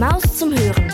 Maus zum Hören.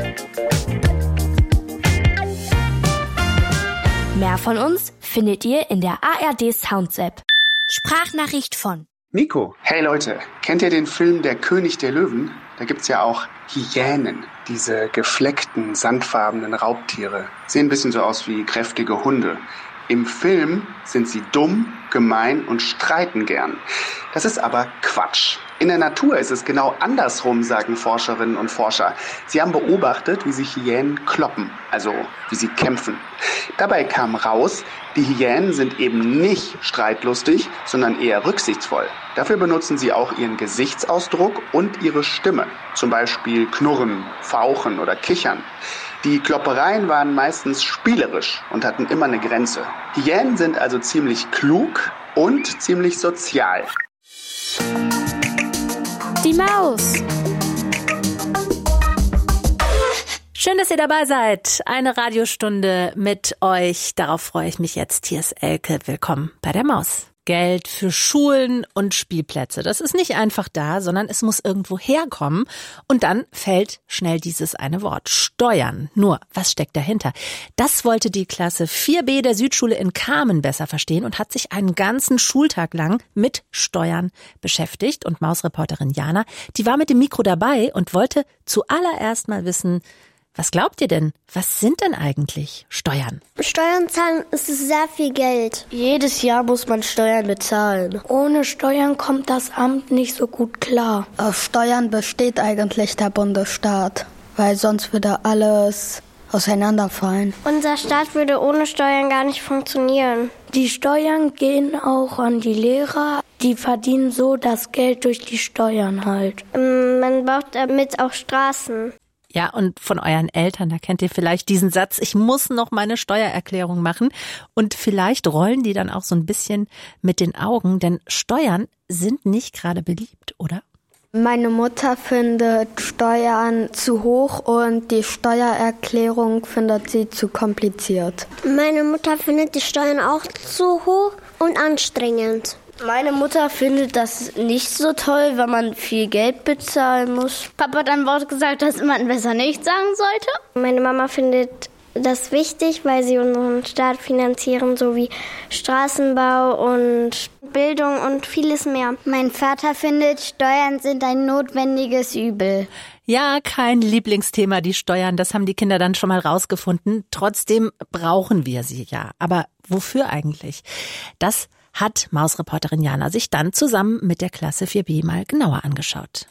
Mehr von uns findet ihr in der ARD Sounds App. Sprachnachricht von Nico. Hey Leute, kennt ihr den Film Der König der Löwen? Da gibt's ja auch Hyänen, diese gefleckten, sandfarbenen Raubtiere. Sehen ein bisschen so aus wie kräftige Hunde. Im Film sind sie dumm, gemein und streiten gern. Das ist aber Quatsch. In der Natur ist es genau andersrum, sagen Forscherinnen und Forscher. Sie haben beobachtet, wie sich Hyänen kloppen, also wie sie kämpfen. Dabei kam raus, die Hyänen sind eben nicht streitlustig, sondern eher rücksichtsvoll. Dafür benutzen sie auch ihren Gesichtsausdruck und ihre Stimme. Zum Beispiel knurren, fauchen oder kichern. Die Kloppereien waren meistens spielerisch und hatten immer eine Grenze. Hyänen sind also ziemlich klug und ziemlich sozial. Die Maus. Schön, dass ihr dabei seid. Eine Radiostunde mit euch. Darauf freue ich mich jetzt. Hier ist Elke. Willkommen bei der Maus. Geld für Schulen und Spielplätze. Das ist nicht einfach da, sondern es muss irgendwo herkommen. Und dann fällt schnell dieses eine Wort: Steuern. Nur, was steckt dahinter? Das wollte die Klasse 4b der Südschule in Kamen besser verstehen und hat sich einen ganzen Schultag lang mit Steuern beschäftigt. Und Mausreporterin Jana, die war mit dem Mikro dabei und wollte zuallererst mal wissen: Was glaubt ihr denn? Was sind denn eigentlich Steuern? Steuern zahlen ist sehr viel Geld. Jedes Jahr muss man Steuern bezahlen. Ohne Steuern kommt das Amt nicht so gut klar. Auf Steuern besteht eigentlich der Bundesstaat, weil sonst würde alles auseinanderfallen. Unser Staat würde ohne Steuern gar nicht funktionieren. Die Steuern gehen auch an die Lehrer. Die verdienen so das Geld durch die Steuern halt. Man baut damit auch Straßen. Ja, und von euren Eltern, da kennt ihr vielleicht diesen Satz: Ich muss noch meine Steuererklärung machen. Und vielleicht rollen die dann auch so ein bisschen mit den Augen, denn Steuern sind nicht gerade beliebt, oder? Meine Mutter findet Steuern zu hoch und die Steuererklärung findet sie zu kompliziert. Meine Mutter findet die Steuern auch zu hoch und anstrengend. Meine Mutter findet das nicht so toll, wenn man viel Geld bezahlen muss. Papa hat ein Wort gesagt, das man besser nicht sagen sollte. Meine Mama findet das wichtig, weil sie unseren Staat finanzieren, sowie Straßenbau und Bildung und vieles mehr. Mein Vater findet, Steuern sind ein notwendiges Übel. Ja, kein Lieblingsthema, die Steuern, das haben die Kinder dann schon mal rausgefunden. Trotzdem brauchen wir sie ja. Aber wofür eigentlich? Das hat Mausreporterin Jana sich dann zusammen mit der Klasse 4b mal genauer angeschaut.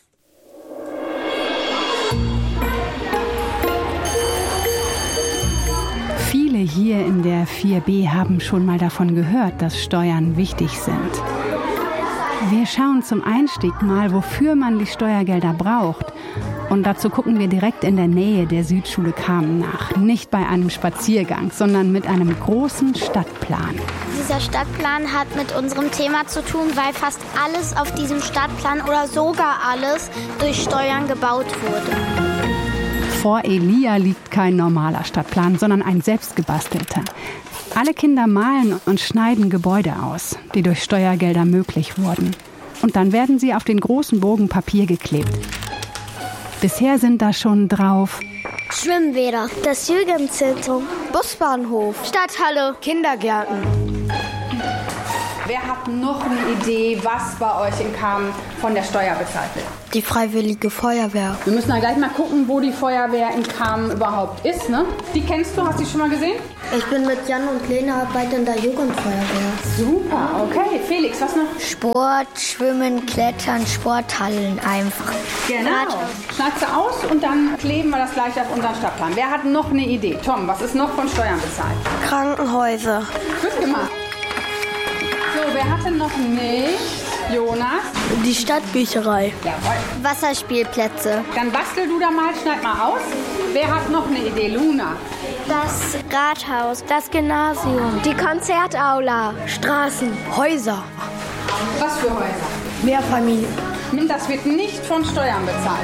Viele hier in der 4b haben schon mal davon gehört, dass Steuern wichtig sind. Wir schauen zum Einstieg mal, wofür man die Steuergelder braucht. Und dazu gucken wir direkt in der Nähe der Südschule Kamen nach. Nicht bei einem Spaziergang, sondern mit einem großen Stadtplan. Dieser Stadtplan hat mit unserem Thema zu tun, weil fast alles auf diesem Stadtplan oder sogar alles durch Steuern gebaut wurde. Vor Elia liegt kein normaler Stadtplan, sondern ein selbstgebastelter. Alle Kinder malen und schneiden Gebäude aus, die durch Steuergelder möglich wurden. Und dann werden sie auf den großen Bogen Papier geklebt. Bisher sind da schon drauf Schwimmbäder, das Jugendzentrum, Busbahnhof, Stadthalle, Kindergärten. Wer hat noch eine Idee, was bei euch in Kamen von der Steuer bezahlt wird? die Freiwillige Feuerwehr. Wir müssen dann gleich mal gucken, wo die Feuerwehr in Kamen überhaupt ist, ne? Die kennst du? Hast du die schon mal gesehen? Ich bin mit Jan und Lena bei in der Jugendfeuerwehr. Super, okay. Felix, was noch? Sport, Schwimmen, Klettern, Sporthallen einfach. Genau. Schneidest du aus und dann kleben wir das gleich auf unseren Stadtplan. Wer hat noch eine Idee? Tom, was ist noch von Steuern bezahlt? Krankenhäuser. Gut gemacht. So, wer hatte noch nicht? Jonas? Die Stadtbücherei. Jawohl. Wasserspielplätze. Dann bastel du da mal, schneid mal aus. Wer hat noch eine Idee? Luna? Das Rathaus, Das Gymnasium. die Konzertaula, Straßen. Häuser. Was für Häuser? Mehrfamilien. Das wird nicht von Steuern bezahlt.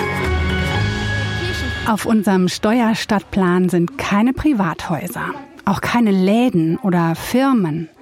Auf unserem Steuerstadtplan sind keine Privathäuser, auch keine Läden oder Firmen.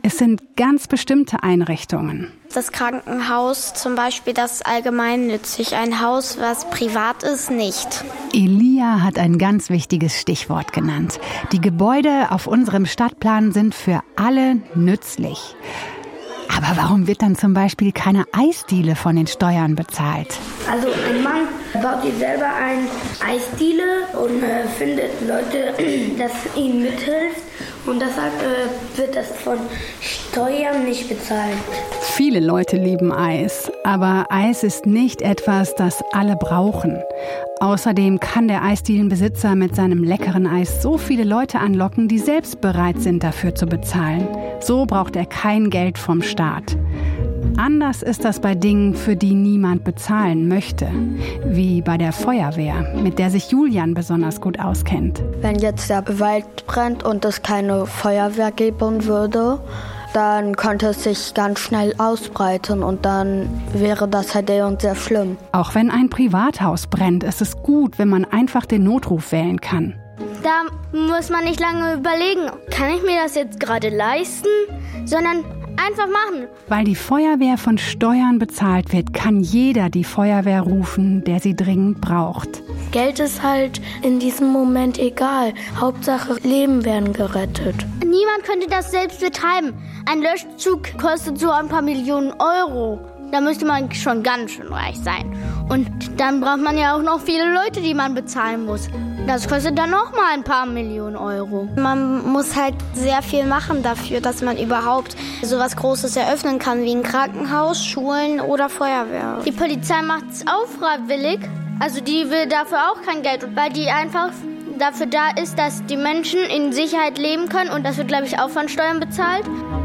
Es sind ganz bestimmte Einrichtungen. Das Krankenhaus zum Beispiel, das ist allgemeinnützig. Ein Haus, was privat ist, nicht. Elia hat ein ganz wichtiges Stichwort genannt. Die Gebäude auf unserem Stadtplan sind für alle nützlich. Aber warum wird dann zum Beispiel keine Eisdiele von den Steuern bezahlt? Also ein Mann baut sich selber eine Eisdiele und findet Leute, das ihm mithilft. Und deshalb wird das von Steuern nicht bezahlt. Viele Leute lieben Eis, aber Eis ist nicht etwas, das alle brauchen. Außerdem kann der Eisdielenbesitzer mit seinem leckeren Eis so viele Leute anlocken, die selbst bereit sind, dafür zu bezahlen. So braucht er kein Geld vom Staat. Anders ist das bei Dingen, für die niemand bezahlen möchte. Wie bei der Feuerwehr, mit der sich Julian besonders gut auskennt. Wenn jetzt der Wald brennt und es keine Feuerwehr geben würde, dann könnte es sich ganz schnell ausbreiten und dann wäre das halt sehr schlimm. Auch wenn ein Privathaus brennt, ist es gut, wenn man einfach den Notruf wählen kann. Da muss man nicht lange überlegen, kann ich mir das jetzt gerade leisten, sondern einfach machen. Weil die Feuerwehr von Steuern bezahlt wird, kann jeder die Feuerwehr rufen, der sie dringend braucht. Geld ist halt in diesem Moment egal. Hauptsache Leben werden gerettet. Niemand könnte das selbst betreiben. Ein Löschzug kostet so ein paar Millionen Euro. Da müsste man schon ganz schön reich sein. Und dann braucht man ja auch noch viele Leute, die man bezahlen muss. Das kostet dann noch mal ein paar Millionen Euro. Man muss halt sehr viel machen dafür, dass man überhaupt so was Großes eröffnen kann, wie ein Krankenhaus, Schulen oder Feuerwehr. Die Polizei macht es auch freiwillig. Also die will dafür auch kein Geld, weil die einfach dafür da ist, dass die Menschen in Sicherheit leben können. Und das wird, glaube ich, auch von Steuern bezahlt.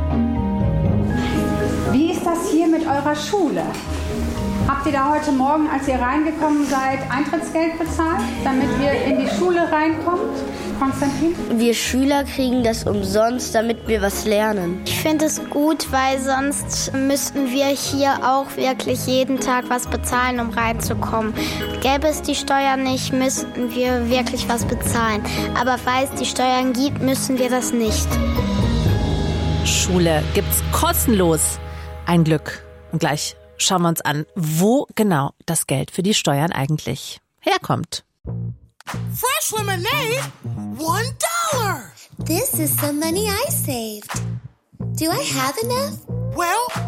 Wie ist das hier mit eurer Schule? Habt ihr da heute Morgen, als ihr reingekommen seid, Eintrittsgeld bezahlt, damit ihr in die Schule reinkommt? Konstantin? Wir Schüler kriegen das umsonst, damit wir was lernen. Ich finde es gut, weil sonst müssten wir hier auch wirklich jeden Tag was bezahlen, um reinzukommen. Gäbe es die Steuern nicht, müssten wir wirklich was bezahlen. Aber weil es die Steuern gibt, müssen wir das nicht. Schule gibt's kostenlos. Ein Glück. Und gleich schauen wir uns an, wo genau das Geld für die Steuern eigentlich herkommt. Fresh lemonade, $1. This is some money I saved. Do I have enough? Well,